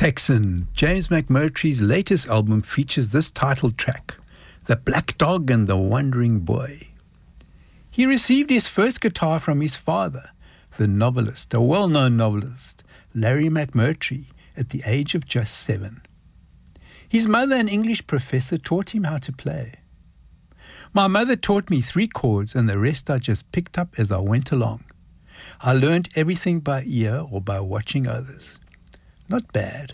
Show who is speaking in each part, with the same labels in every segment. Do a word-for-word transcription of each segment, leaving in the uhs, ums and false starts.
Speaker 1: Texan, James McMurtry's latest album features this title track, The Black Dog and the Wandering Boy. He received his first guitar from his father, the novelist, a well-known novelist, Larry McMurtry, at the age of just seven. His mother, an English professor, taught him how to play. My mother taught me three chords, and the rest I just picked up as I went along. I learned everything by ear or by watching others. Not bad.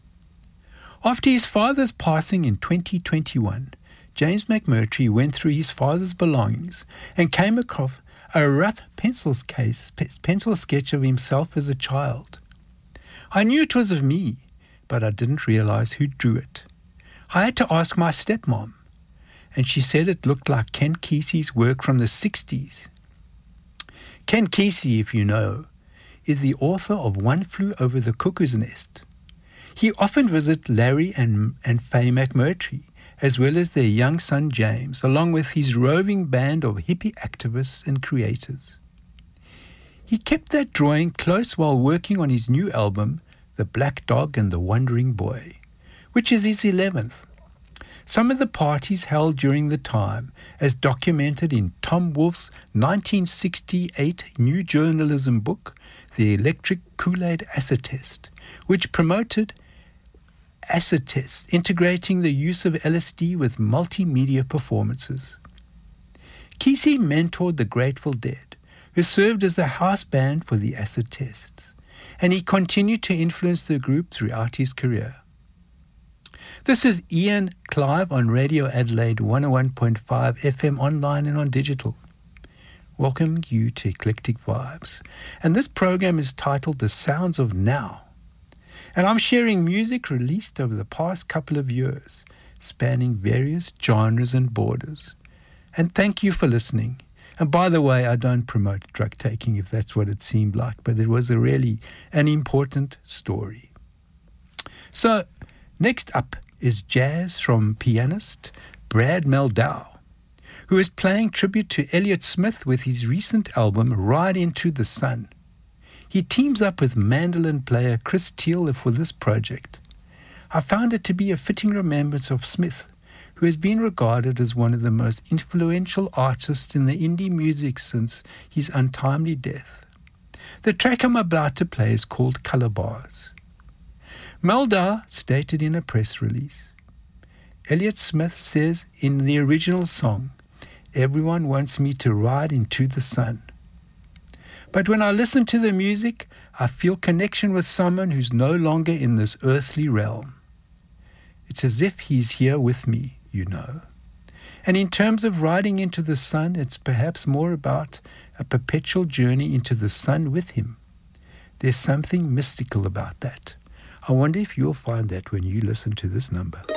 Speaker 1: After his father's passing in twenty twenty-one, James McMurtry went through his father's belongings and came across a rough pencil case, pencil sketch of himself as a child. I knew it was of me, but I didn't realize who drew it. I had to ask my stepmom, and she said it looked like Ken Kesey's work from the sixties. Ken Kesey, if you know, is the author of One Flew Over the Cuckoo's Nest. He often visits Larry and, and Faye McMurtry, as well as their young son James, along with his roving band of hippie activists and creators. He kept that drawing close while working on his new album, The Black Dog and the Wandering Boy, which is his eleventh. Some of the parties held during the time, as documented in Tom Wolfe's nineteen sixty-eight new journalism book, The Electric Kool-Aid Acid Test, which promoted acid tests, integrating the use of L S D with multimedia performances. Kesey mentored the Grateful Dead, who served as the house band for the acid tests, and he continued to influence the group throughout his career. This is Ian Clive on Radio Adelaide one oh one point five F M online and on digital. Welcome you to Eclectic Vibes. And this program is titled The Sounds of Now. And I'm sharing music released over the past couple of years, spanning various genres and borders. And thank you for listening. And by the way, I don't promote drug taking if that's what it seemed like, but it was a really an important story. So, next up is jazz from pianist Brad Mehldau, who is playing tribute to Elliott Smith with his recent album Ride Into the Sun. He teams up with mandolin player Chris Teal for this project. I found it to be a fitting remembrance of Smith, who has been regarded as one of the most influential artists in the indie music since his untimely death. The track I'm about to play is called Color Bars. Mehldau stated in a press release, Elliott Smith says in the original song, "Everyone wants me to ride into the sun. But when I listen to the music, I feel connection with someone who's no longer in this earthly realm. It's as if he's here with me, you know. And in terms of riding into the sun, it's perhaps more about a perpetual journey into the sun with him. There's something mystical about that. I wonder if you'll find that when you listen to this number."